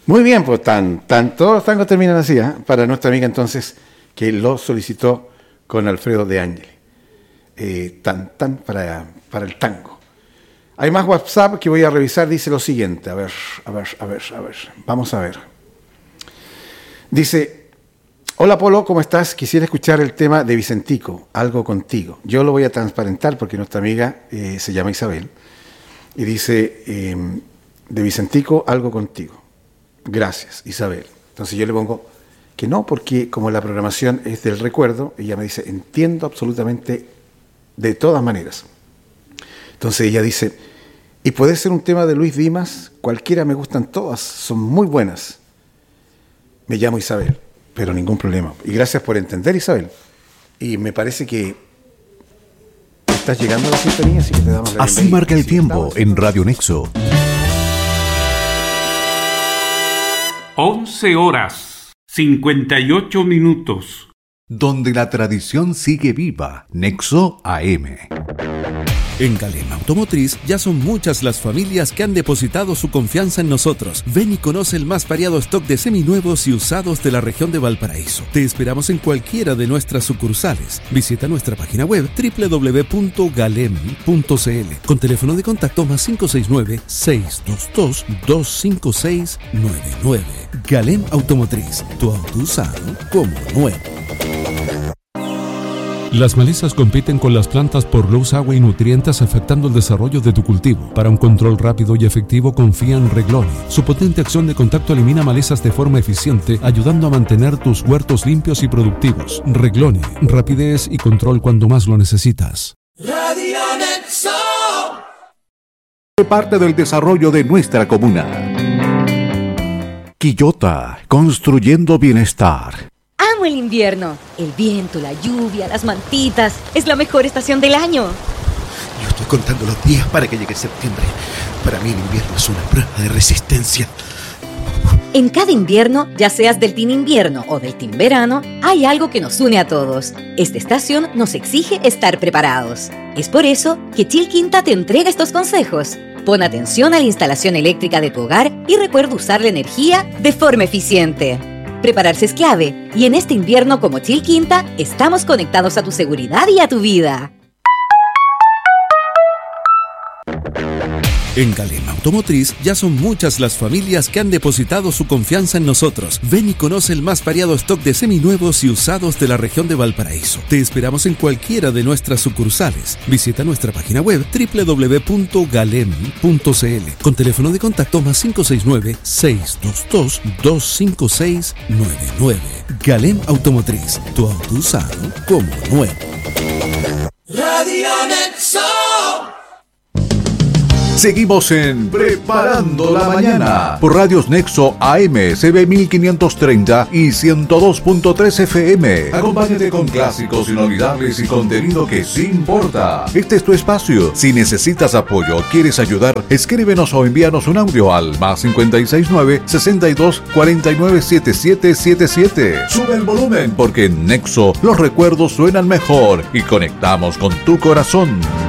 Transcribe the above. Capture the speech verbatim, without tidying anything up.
Muy bien, pues tan, tan, todos los tangos terminan así, ¿eh? Para nuestra amiga entonces, que lo solicitó con Alfredo de Ángel. Eh, tan, tan, para, para el tango. Hay más WhatsApp que voy a revisar, dice lo siguiente, a ver, a ver, a ver, a ver, vamos a ver. Dice, hola Polo, ¿cómo estás? Quisiera escuchar el tema de Vicentico, Algo Contigo. Yo lo voy a transparentar porque nuestra amiga eh, se llama Isabel y dice, eh, de Vicentico, Algo Contigo. Gracias, Isabel. Entonces yo le pongo que no, porque como la programación es del recuerdo, ella me dice, entiendo absolutamente de todas maneras. Entonces ella dice, y puede ser un tema de Luis Dimas, cualquiera, me gustan todas, son muy buenas. Me llamo Isabel, pero ningún problema. Y gracias por entender, Isabel. Y me parece que estás llegando a la sintonía, así que te damos la bienvenida. Así marca el tiempo en Radio Nexo. once horas, cincuenta y ocho minutos. Donde la tradición sigue viva. Nexo A M. En Galem Automotriz ya son muchas las familias que han depositado su confianza en nosotros. Ven y conoce el más variado stock de seminuevos y usados de la región de Valparaíso. Te esperamos en cualquiera de nuestras sucursales. Visita nuestra página web doble u doble u doble u punto galem punto c l con teléfono de contacto más cinco seis nueve, seis dos dos, dos cinco seis nueve nueve. Galem Automotriz, tu auto usado como nuevo. Las malezas compiten con las plantas por luz, agua y nutrientes, afectando el desarrollo de tu cultivo. Para un control rápido y efectivo, confía en Reglone. Su potente acción de contacto elimina malezas de forma eficiente, ayudando a mantener tus huertos limpios y productivos. Reglone, rapidez y control cuando más lo necesitas. Radio Nexo. Parte del desarrollo de nuestra comuna. Quillota, construyendo bienestar. Amo el invierno. El viento, la lluvia, las mantitas. Es la mejor estación del año. Yo estoy contando los días para que llegue septiembre. Para mí el invierno es una prueba de resistencia. En cada invierno, ya seas del team invierno o del team verano, hay algo que nos une a todos. Esta estación nos exige estar preparados. Es por eso que Chilquinta te entrega estos consejos. Pon atención a la instalación eléctrica de tu hogar y recuerda usar la energía de forma eficiente. Prepararse es clave, y en este invierno como Chilquinta, estamos conectados a tu seguridad y a tu vida. En Galem Automotriz ya son muchas las familias que han depositado su confianza en nosotros. Ven y conoce el más variado stock de seminuevos y usados de la región de Valparaíso. Te esperamos en cualquiera de nuestras sucursales. Visita nuestra página web doble u doble u doble u punto galem punto c l con teléfono de contacto más cinco seis nueve, seis dos dos, dos cinco seis nueve nueve. Galem Automotriz, tu auto usado como nuevo. Radio Nexo. Seguimos en Preparando la Mañana por Radios Nexo A M, C B mil quinientos treinta y ciento dos punto tres F M. Acompáñate con clásicos inolvidables y contenido que sí importa. Este es tu espacio. Si necesitas apoyo o quieres ayudar, escríbenos o envíanos un audio al más cincuenta y seis nueve, sesenta y dos, cuarenta y nueve, setenta y siete setenta y siete. Sube el volumen porque en Nexo los recuerdos suenan mejor y conectamos con tu corazón.